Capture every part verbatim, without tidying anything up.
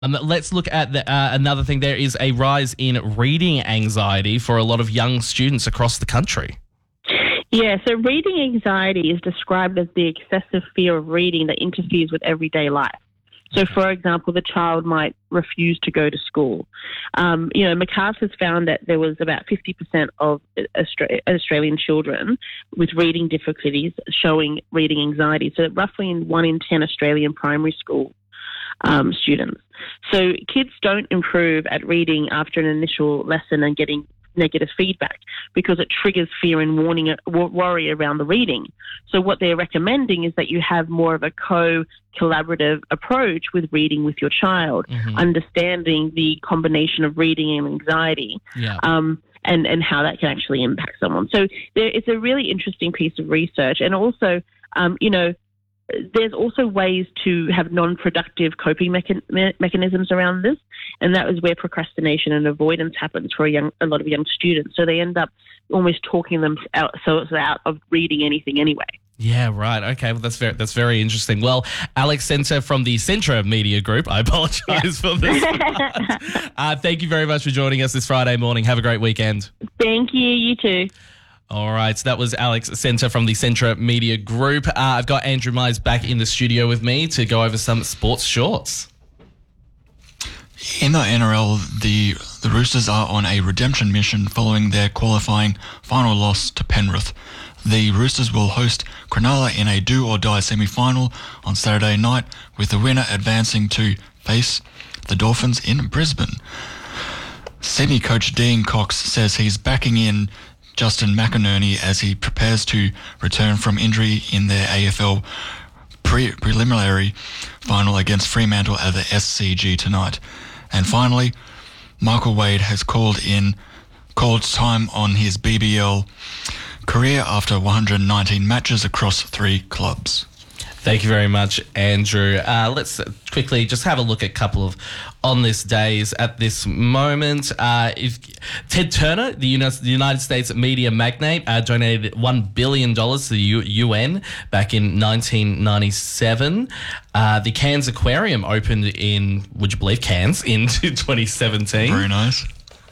Um, let's look at the, uh, another thing. There is a rise in reading anxiety for a lot of young students across the country. Yeah, so reading anxiety is described as the excessive fear of reading that interferes with everyday life. So, for example, the child might refuse to go to school. Um, you know, MacArthur's found that there was about fifty percent of Austra- Australian children with reading difficulties showing reading anxiety. So roughly in one in ten Australian primary school um, students. So kids don't improve at reading after an initial lesson and getting negative feedback because it triggers fear and warning, worry around the reading. So what they're recommending is that you have more of a co-collaborative approach with reading with your child, mm-hmm. understanding the combination of reading and anxiety, yeah. um, and, and how that can actually impact someone. So there, it's a really interesting piece of research. And also, um, you know, there's also ways to have non-productive coping mecha- me- mechanisms around this, and that is where procrastination and avoidance happens for a young, a lot of young students. So they end up almost talking themselves out of reading anything anyway. Yeah, right. Okay, well, that's very that's very interesting. Well, Alex Centre from the Centra Media Group, I apologise yeah. for this. uh, thank you very much for joining us this Friday morning. Have a great weekend. Thank you. You too. All right, so that was Alex Centre from the Centra Media Group. Uh, I've got Andrew Myers back in the studio with me to go over some sports shorts. In the N R L, the, the Roosters are on a redemption mission following their qualifying final loss to Penrith. The Roosters will host Cronulla in a do-or-die semi-final on Saturday night, with the winner advancing to face the Dolphins in Brisbane. Sydney coach Dean Cox says he's backing in Justin McInerney as he prepares to return from injury in their A F L pre- preliminary final against Fremantle at the S C G tonight. And finally, Michael Wade has called in called time on his B B L career after one hundred nineteen matches across three clubs. Thank you very much, Andrew. Uh, let's quickly just have a look at a couple of on this days at this moment. Uh, if Ted Turner, the United States media magnate, uh, donated one billion dollars to the U- UN back in nineteen ninety-seven. Uh, the Cairns Aquarium opened in, would you believe, Cairns in twenty seventeen. Very nice.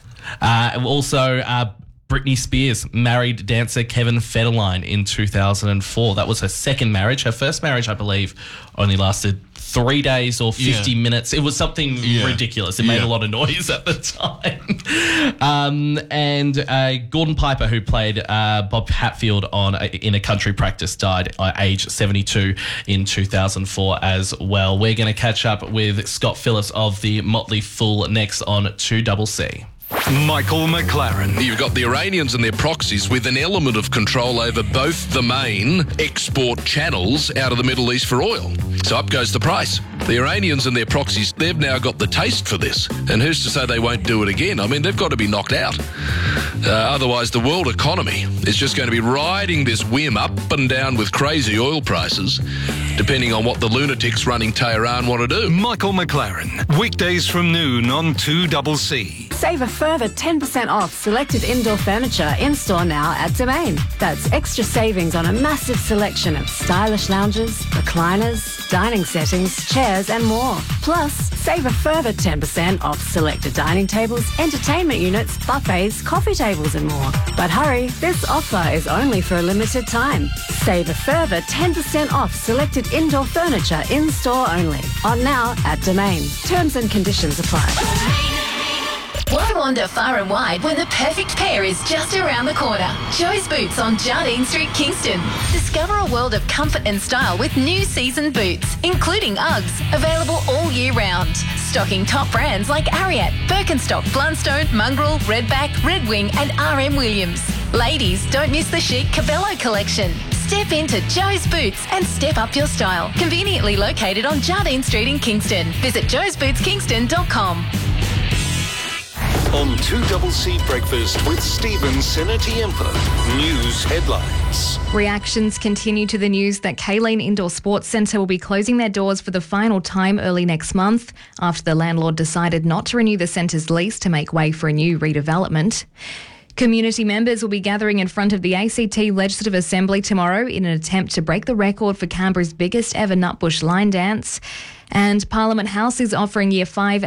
Uh, also, uh, Britney Spears married dancer Kevin Federline in two thousand four. That was her second marriage. Her first marriage, I believe, only lasted three days or fifty yeah. minutes. It was something yeah. ridiculous. It made yeah. a lot of noise at the time. um, and uh, Gordon Piper, who played uh, Bob Hatfield on a, in A Country Practice, died at age seventy-two in two thousand four as well. We're going to catch up with Scott Phillips of the Motley Fool next on two C C. Michael McLaren. You've got the Iranians and their proxies with an element of control over both the main export channels out of the Middle East for oil. So up goes the price. The Iranians and their proxies, they've now got the taste for this. And who's to say they won't do it again? I mean, they've got to be knocked out. Uh, otherwise, the world economy is just going to be riding this whim up and down with crazy oil prices, depending on what the lunatics running Tehran want to do. Michael McLaren. Weekdays from noon on two C C. Save a further ten percent off selected indoor furniture in-store now at Domain. That's extra savings on a massive selection of stylish lounges, recliners, dining settings, chairs and more. Plus, save a further ten percent off selected dining tables, entertainment units, buffets, coffee tables and more. But hurry, this offer is only for a limited time. Save a further ten percent off selected indoor furniture in-store only. On now at Domain. Terms and conditions apply. Why wander far and wide when the perfect pair is just around the corner? Joe's Boots on Jardine Street, Kingston. Discover a world of comfort and style with new season boots, including Uggs, available all year round. Stocking top brands like Ariat, Birkenstock, Blundstone, Mongrel, Redback, Red Wing and R M Williams. Ladies, don't miss the chic Cabello collection. Step into Joe's Boots and step up your style. Conveniently located on Jardine Street in Kingston. Visit joes boots kingston dot com. On two C C Breakfast with Stephen Senatiempo. News headlines. Reactions continue to the news that Kaylene Indoor Sports Centre will be closing their doors for the final time early next month after the landlord decided not to renew the centre's lease to make way for a new redevelopment. Community members will be gathering in front of the A C T Legislative Assembly tomorrow in an attempt to break the record for Canberra's biggest ever Nutbush line dance. And Parliament House is offering Year five